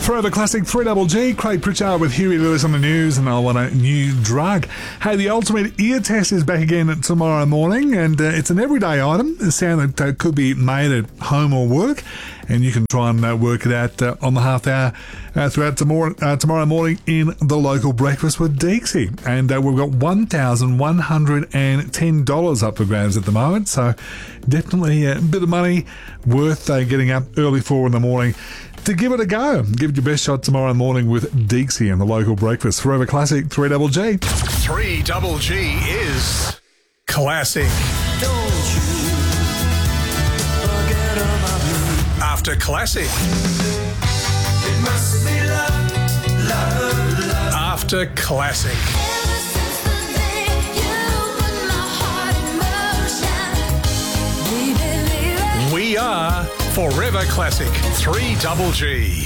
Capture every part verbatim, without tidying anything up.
Forever Classic three Double G, Craig Pritchard with Huey Lewis on the news, and I want a new drug. Hey, the ultimate ear test is back again tomorrow morning, and uh, it's an everyday item, a sound that uh, could be made at home or work, and you can try and uh, work it out uh, on the half hour uh, throughout tomorrow, uh, tomorrow morning in the local Breakfast with Deeksy. And uh, we've got one thousand one hundred ten dollars up for grabs at the moment, so definitely a bit of money worth uh, getting up early for in the morning to give it a go. Give it your best shot tomorrow morning with Deeksy and the local Breakfast. Forever Classic three Double G. three Double G is classic. Don't you forget about me. After classic. It must be love, love, love. After classic. Ever since the day you put my heart in motion, baby, baby. We are Forever Classic three Double G.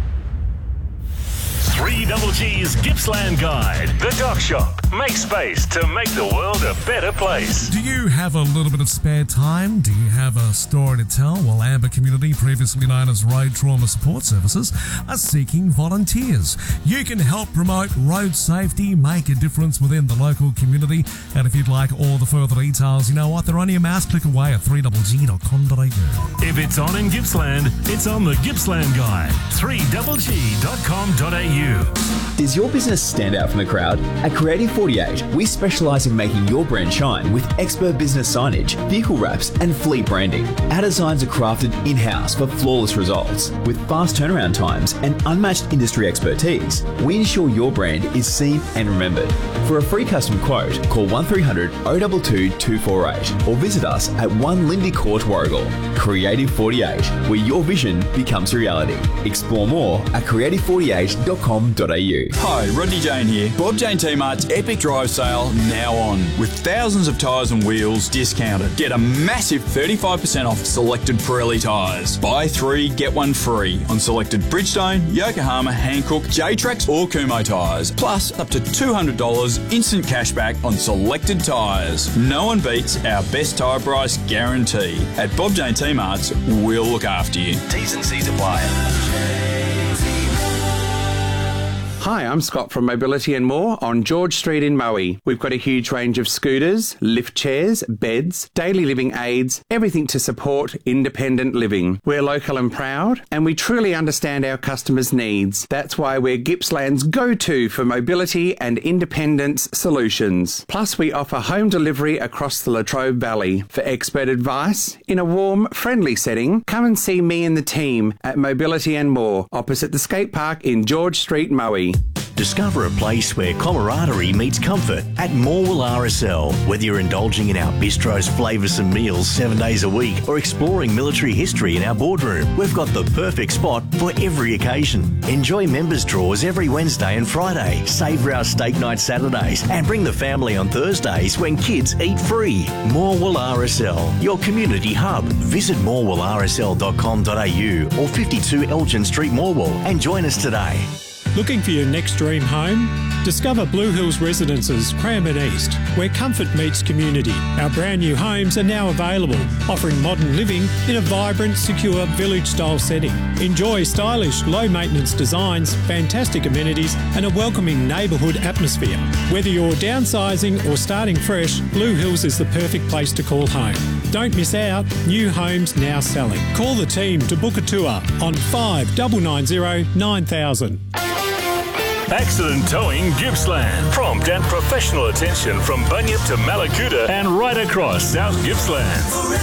three Double G's Gippsland Guide. The Dock Shop. Make space to make the world a better place. Do you have a little bit of spare time? Do you have a story to tell? Well, Amber Community, previously known as Road Trauma Support Services, are seeking volunteers. You can help promote road safety, make a difference within the local community, and if you'd like all the further details, you know what? They're only a mouse click away at three double g dot com dot a u. If it's on in Gippsland, it's on the Gippsland Guide. three double g dot com dot a u. Does your business stand out from the crowd? At Creative forty-eight, we specialise in making your brand shine with expert business signage, vehicle wraps and fleet branding. Our designs are crafted in-house for flawless results. With fast turnaround times and unmatched industry expertise, we ensure your brand is seen and remembered. For a free custom quote, call one three hundred, oh two two, two four eight or visit us at one Lindy Court, Warrigal. Creative forty-eight, where your vision becomes reality. Explore more at creative forty-eight dot com dot a u. Hi, Rodney Jane here. Bob Jane T-Mart's Epic Drive Sale now on. With thousands of tyres and wheels discounted. Get a massive thirty-five percent off selected Pirelli tyres. Buy three, get one free on selected Bridgestone, Yokohama, Hankook, J-Trax or Kumho tyres. Plus up to two hundred dollars instant cashback on selected tyres. No one beats our best tyre price guarantee. At Bob Jane T-Mart's, we'll look after you. T's and C's apply. Hi, I'm Scott from Mobility and More on George Street in Moe. We've got a huge range of scooters, lift chairs, beds, daily living aids, everything to support independent living. We're local and proud, and we truly understand our customers' needs. That's why we're Gippsland's go-to for mobility and independence solutions. Plus, we offer home delivery across the Latrobe Valley. For expert advice, in a warm, friendly setting, come and see me and the team at Mobility and More, opposite the skate park in George Street, Moe. Discover a place where camaraderie meets comfort at Morwell R S L. Whether you're indulging in our bistro's flavoursome meals seven days a week or exploring military history in our boardroom, we've got the perfect spot for every occasion. Enjoy members' draws every Wednesday and Friday, savour our steak night Saturdays and bring the family on Thursdays when kids eat free. Morwell R S L, your community hub. Visit morwell r s l dot com dot a u or fifty-two Elgin Street, Morwell and join us today. Looking for your next dream home? Discover Blue Hills Residences, Cranbourne East, where comfort meets community. Our brand new homes are now available, offering modern living in a vibrant, secure village-style setting. Enjoy stylish, low-maintenance designs, fantastic amenities and a welcoming neighbourhood atmosphere. Whether you're downsizing or starting fresh, Blue Hills is the perfect place to call home. Don't miss out. New homes now selling. Call the team to book a tour on five nine nine zero nine thousand. Accident Towing Gippsland. Prompt and professional attention from Bunyip to Malakuta and right across South Gippsland.